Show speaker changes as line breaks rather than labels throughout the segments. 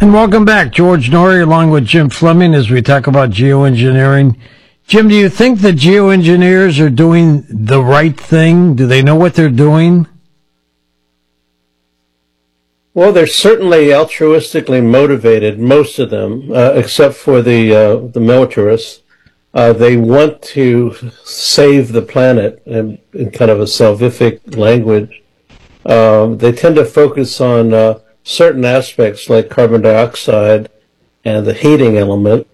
And welcome back, George Norrie, along with Jim Fleming, as we talk about geoengineering. Jim, do you think the geoengineers are doing the right thing? Do they know what they're doing?
Well, they're certainly altruistically motivated, most of them, except for the militarists. They want to save the planet in kind of a salvific language. They tend to focus on certain aspects like carbon dioxide and the heating element.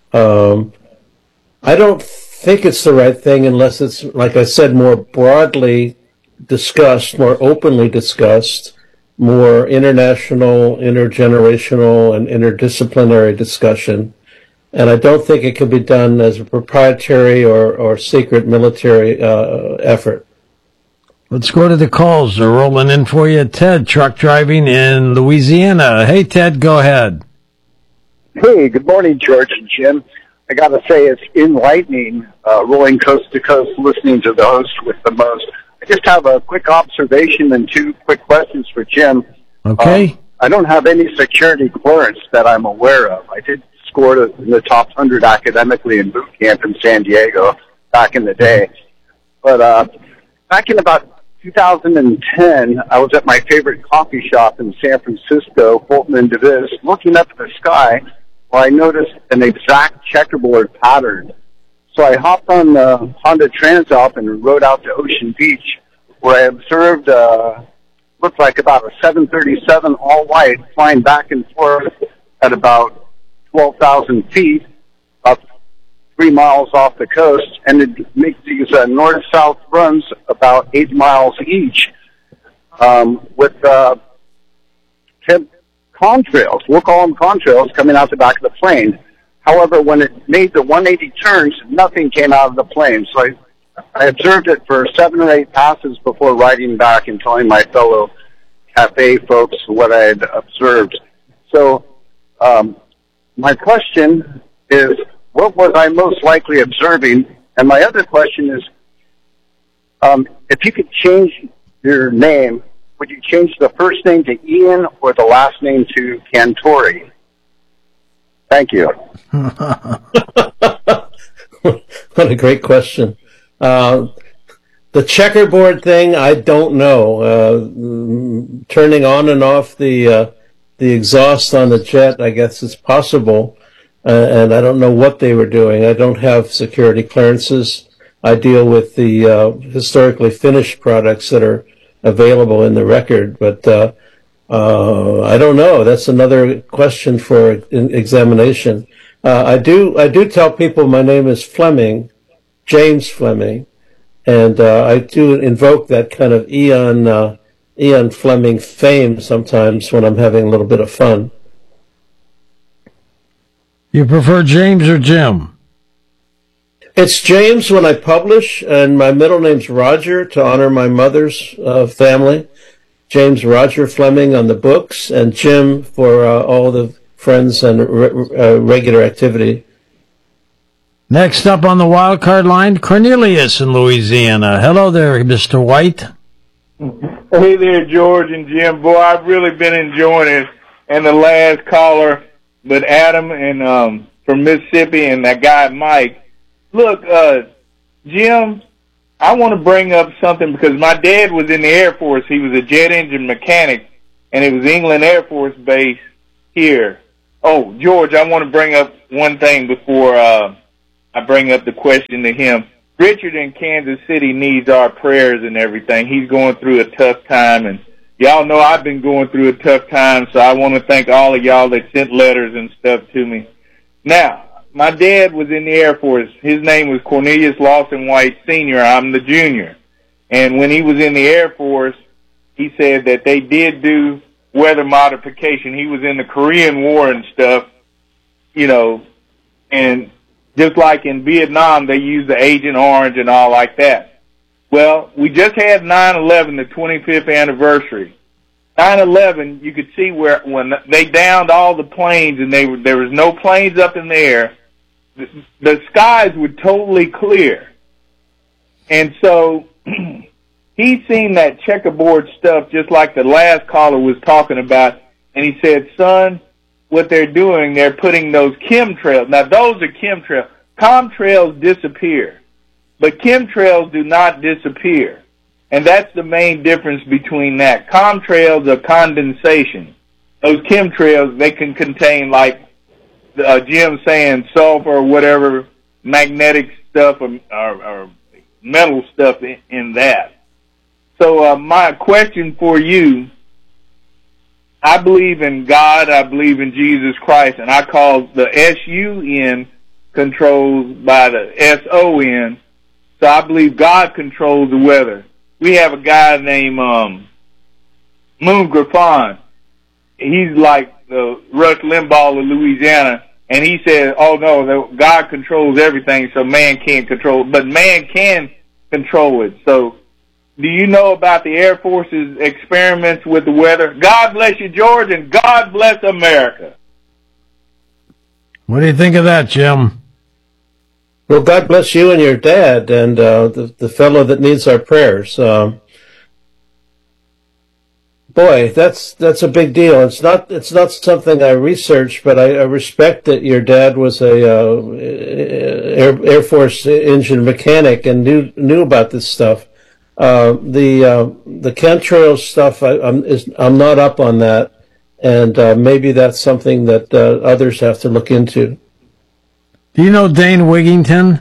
I don't think it's the right thing unless it's, like I said, more broadly discussed, more openly discussed, more international, intergenerational, and interdisciplinary discussion. And I don't think it can be done as a proprietary or secret military effort.
Let's go to the calls. They're rolling in for you. Ted, truck driving in Louisiana. Hey, Ted, go ahead.
Hey, good morning, George and Jim. I got to say, it's enlightening rolling coast to coast listening to the host with the most. I just have a quick observation and two quick questions for Jim.
Okay.
I don't have any security clearance that I'm aware of. I did score in the top 100 academically in boot camp in San Diego back in the day. But back in about 2010, I was at my favorite coffee shop in San Francisco, Fulton and Davis, looking up at the sky, where I noticed an exact checkerboard pattern. So I hopped on the Honda Transalp and rode out to Ocean Beach, where I observed looked like about a 737 all white flying back and forth at about 12,000 feet, up 3 miles off the coast, and it makes these north-south runs about 8 miles each, with contrails. We'll call them contrails coming out the back of the plane. However, when it made the 180 turns, nothing came out of the plane. So I observed it for 7 or 8 passes before riding back and telling my fellow cafe folks what I had observed. So my question is, what was I most likely observing? And my other question is, if you could change your name, would you change the first name to Ian or the last name to Cantori? Thank you.
What a great question. The checkerboard thing, I don't know. Turning on and off the exhaust on the jet, I guess it's possible. And I don't know what they were doing. I don't have security clearances. I deal with the historically finished products that are available in the record, but I don't know. That's another question for examination. I do tell people my name is Fleming, James Fleming, and I do invoke that kind of Ian Fleming fame sometimes when I'm having a little bit of fun.
You prefer James or Jim?
It's James when I publish, and my middle name's Roger to honor my mother's family. James Roger Fleming on the books, and Jim for all the friends and regular activity.
Next up on the wild card line, Cornelius in Louisiana. Hello there, Mr. White.
Hey there, George and Jim. Boy, I've really been enjoying it. And the last caller, but Adam and from Mississippi and that guy Mike. Look, Jim, I want to bring up something because my dad was in the Air Force. He was a jet engine mechanic, and it was England Air Force Base here. Oh, George, I want to bring up one thing before I bring up the question to him. Richard in Kansas City needs our prayers and everything. He's going through a tough time, and y'all know I've been going through a tough time, so I want to thank all of y'all that sent letters and stuff to me. Now, my dad was in the Air Force. His name was Cornelius Lawson White Sr. I'm the junior. And when he was in the Air Force, he said that they did do weather modification. He was in the Korean War and stuff, you know, and just like in Vietnam, they used the Agent Orange and all like that. Well, we just had 9/11, the 25th anniversary. 9/11, you could see where when they downed all the planes and there was no planes up in the air, the skies were totally clear. And so he's seen that checkerboard stuff just like the last caller was talking about, and he said, son, what they're doing, they're putting those chemtrails. Now, those are chemtrails. Comtrails disappear, but chemtrails do not disappear. And that's the main difference between that. Comtrails are condensation. Those chemtrails, they can contain, like Jim saying, sulfur or whatever, magnetic stuff or metal stuff in that. So my question for you, I believe in God, I believe in Jesus Christ, and I call the S-U-N controlled by the S-O-N. So I believe God controls the weather. We have a guy named Moon Griffon. He's like the Rush Limbaugh of Louisiana, and he said, oh no, God controls everything, so man can't control it. But man can control it. So do you know about the Air Force's experiments with the weather? God bless you, George, and God bless America.
What do you think of that, Jim?
Well, God bless you and your dad and the fellow that needs our prayers. Boy, that's a big deal. It's not something I researched, but I respect that your dad was a Air Force engine mechanic and knew about this stuff. The chemtrails stuff, I'm not up on that, and maybe that's something that others have to look into.
Do you know Dane Wigington?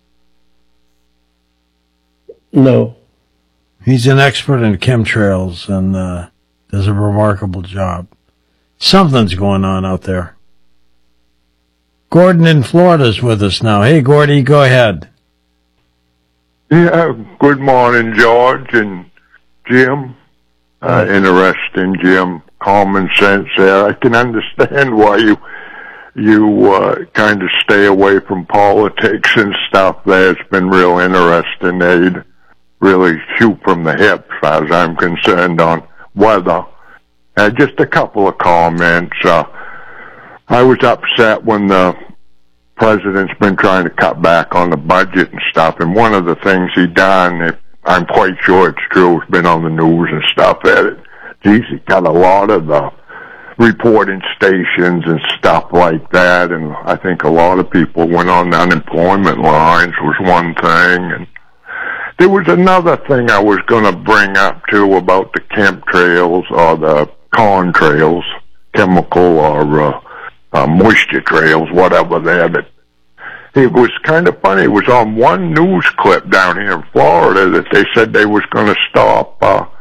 No.
He's an expert in chemtrails and does a remarkable job. Something's going on out there. Gordon in Florida is with us now. Hey, Gordy, go ahead.
Yeah, good morning, George and Jim. Interesting, Jim. Common sense there. I can understand why you kind of stay away from politics and stuff there. It's been real interesting. They'd really shoot from the hip, as far as I'm concerned, on weather. Just a couple of comments. I was upset when the president's been trying to cut back on the budget and stuff, and one of the things he done, I'm quite sure it's true, it's been on the news and stuff, he got a lot of the reporting stations and stuff like that, and I think a lot of people went on the unemployment lines was one thing, and there was another thing I was going to bring up too about the chemtrails or the contrails, chemical or moisture trails, whatever that it was kind of funny. It was on one news clip down here in Florida that they said they was going to stop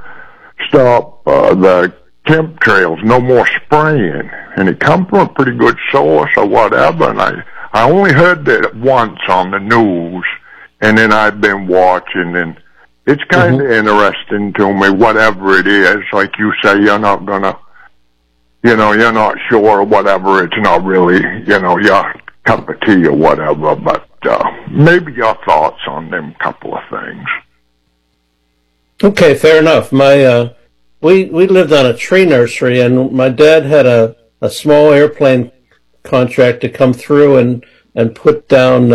the chemtrails, no more spraying, and it come from a pretty good source or whatever, and I only heard that once on the news, and then I've been watching, and it's kind of interesting to me, whatever it is. Like you say, you're not gonna, you're not sure, whatever, it's not really, your cup of tea or whatever, but maybe your thoughts on them couple of things.
Okay, fair enough. We lived on a tree nursery, and my dad had a small airplane contract to come through and put down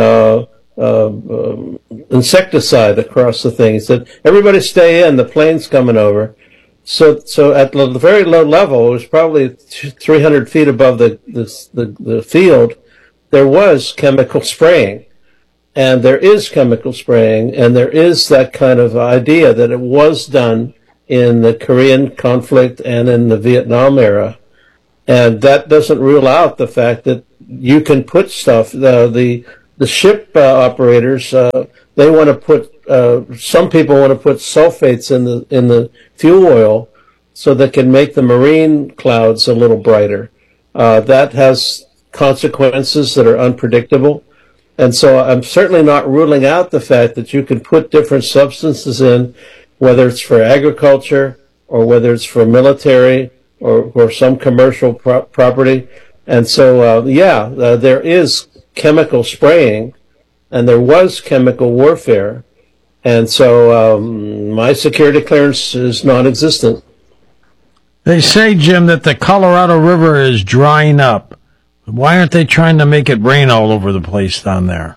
insecticide across the thing. He said, "Everybody stay in. The plane's coming over." So at the very low level, it was probably 300 feet above the field. There was chemical spraying, and there is chemical spraying, and there is that kind of idea that it was done in the Korean conflict and in the Vietnam era. And that doesn't rule out the fact that you can put stuff, the ship operators, they want to put, some people want to put sulfates in the fuel oil so that can make the marine clouds a little brighter. That has consequences that are unpredictable. And so I'm certainly not ruling out the fact that you can put different substances in, whether it's for agriculture or whether it's for military or some commercial property. And so, there is chemical spraying and there was chemical warfare. And so my security clearance is non-existent.
They say, Jim, that the Colorado River is drying up. Why aren't they trying to make it rain all over the place down there?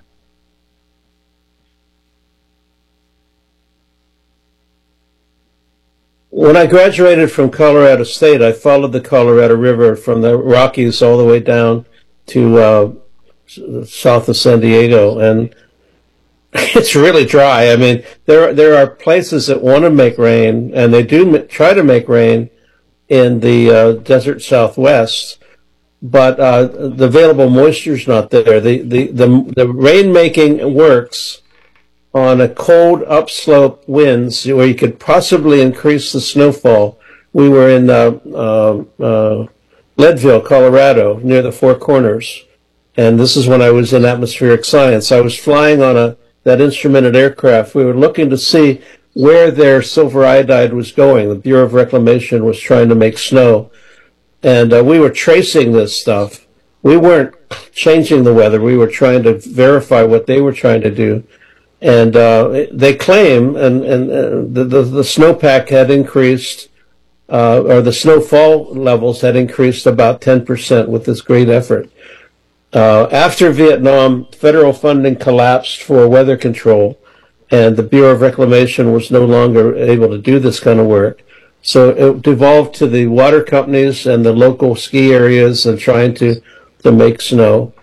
when I graduated from Colorado State, I followed the Colorado River from the Rockies all the way down to south of San Diego, and it's really dry. I mean, there are places that want to make rain, and they do try to make rain in the desert Southwest, but the available moisture is not there. The rain making works on a cold upslope winds where you could possibly increase the snowfall. We were in Leadville, Colorado, near the Four Corners, and this is when I was in atmospheric science. I was flying on that instrumented aircraft. We were looking to see where their silver iodide was going. The Bureau of Reclamation was trying to make snow, and we were tracing this stuff. We weren't changing the weather. We were trying to verify what they were trying to do. And they claim, and the snowpack had increased, or the snowfall levels had increased about 10% with this great effort. After Vietnam, federal funding collapsed for weather control, and the Bureau of Reclamation was no longer able to do this kind of work. So it devolved to the water companies and the local ski areas and trying to make snow.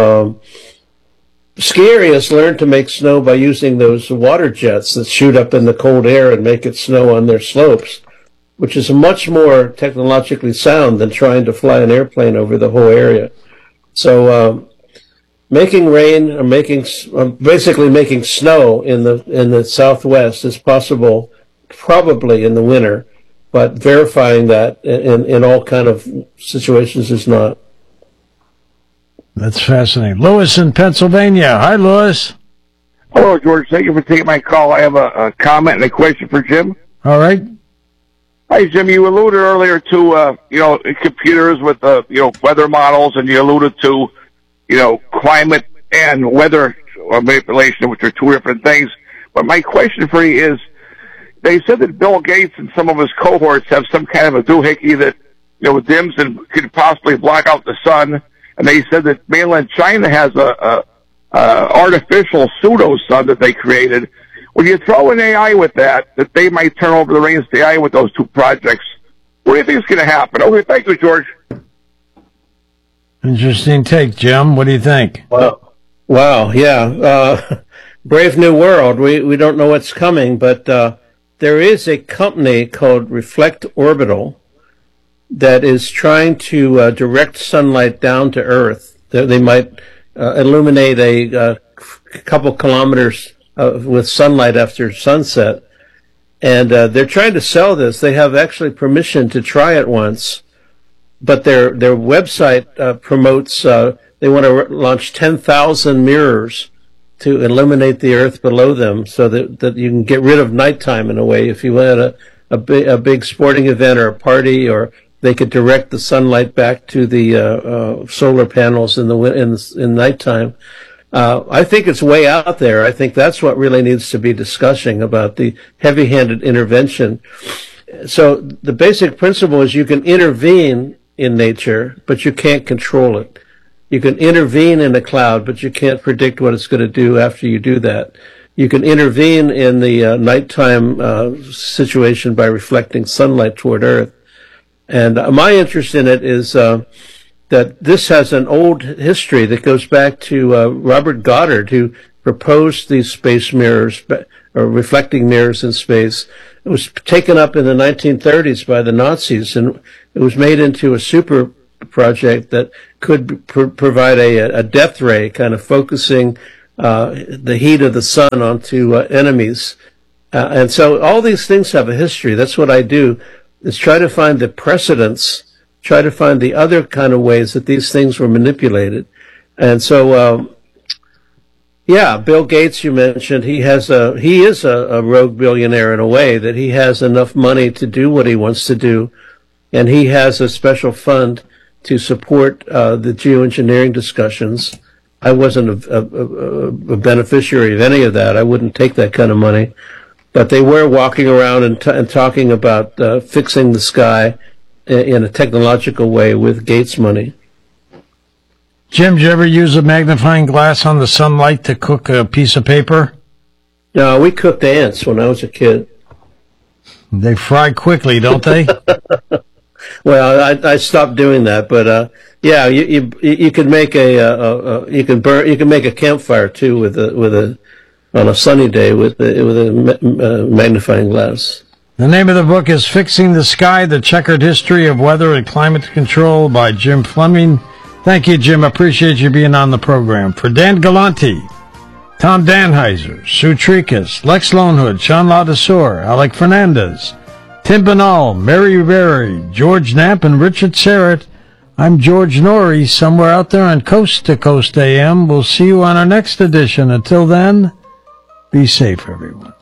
Ski areas learned to make snow by using those water jets that shoot up in the cold air and make it snow on their slopes, which is much more technologically sound than trying to fly an airplane over the whole area. So making rain or basically making snow in the Southwest is possible, probably in the winter, but verifying that in all kind of situations is not.
That's fascinating. Lewis in Pennsylvania. Hi, Lewis.
Hello, George. Thank you for taking my call. I have a comment and a question for Jim.
All right.
Hi, Jim. You alluded earlier to, computers with, weather models, and you alluded to, climate and weather manipulation, which are two different things. But my question for you is, they said that Bill Gates and some of his cohorts have some kind of a doohickey that, dims and could possibly block out the sun. And they said that mainland China has a artificial pseudo-sun that they created. When you throw in AI with that they might turn over the reins to AI with those two projects. What do you think is going to happen? Okay, thank you, George.
Interesting take, Jim. What do you think?
Wow, yeah. Brave New World. We don't know what's coming, but there is a company called Reflect Orbital that is trying to direct sunlight down to Earth. They might illuminate a couple kilometers with sunlight after sunset. And they're trying to sell this. They have actually permission to try it once. But their website promotes, they want to launch 10,000 mirrors to illuminate the Earth below them so that you can get rid of nighttime in a way. If you had a big sporting event or a party, or they could direct the sunlight back to the solar panels in nighttime. I think it's way out there. I think that's what really needs to be discussing about the heavy-handed intervention. So the basic principle is you can intervene in nature, but you can't control it. You can intervene in a cloud, but you can't predict what it's going to do after you do that. You can intervene in the nighttime situation by reflecting sunlight toward Earth. And my interest in it is that this has an old history that goes back to Robert Goddard, who proposed these space mirrors, or reflecting mirrors in space. It was taken up in the 1930s by the Nazis, and it was made into a super project that could provide a death ray, kind of focusing the heat of the sun onto enemies. And so all these things have a history. That's what I do, is try to find the precedents, try to find the other kind of ways that these things were manipulated. And so, Bill Gates, you mentioned, he is a rogue billionaire in a way, that he has enough money to do what he wants to do. And he has a special fund to support the geoengineering discussions. I wasn't a beneficiary of any of that. I wouldn't take that kind of money. But they were walking around and talking about fixing the sky in a technological way with Gates money.
Jim, did you ever use a magnifying glass on the sunlight to cook a piece of paper?
No, we cooked ants when I was a kid.
They fry quickly, don't they?
Well, I stopped doing that, but yeah, you could make you can make a campfire too with a on a sunny day with a magnifying glass.
The name of the book is Fixing the Sky, The Checkered History of Weather and Climate Control by Jim Fleming. Thank you, Jim. Appreciate you being on the program. For Dan Galanti, Tom Danheiser, Sue Tricas, Lex Lonehood, Sean Ladesseur, Alec Fernandez, Tim Banal, Mary Berry, George Knapp, and Richard Serrett, I'm George Norrie, somewhere out there on Coast to Coast AM. We'll see you on our next edition. Until then, be safe, everyone.